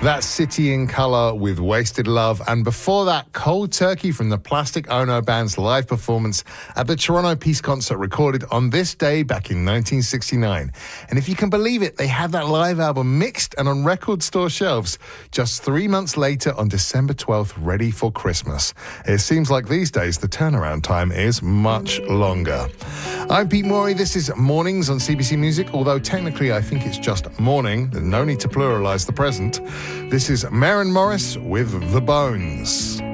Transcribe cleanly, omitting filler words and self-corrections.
That's City in Colour with Wasted Love. And before that, Cold Turkey from the Plastic Ono Band's live performance at the Toronto Peace Concert, recorded on this day back in 1969. And if you can believe it, they had that live album mixed and on record store shelves just 3 months later on December 12th, ready for Christmas. It seems like these days the turnaround time is much longer. I'm Pete Morey. This is Mornings on CBC Music, although technically I think it's just morning. There's no need to pluralise the present. This is Maren Morris with The Bones.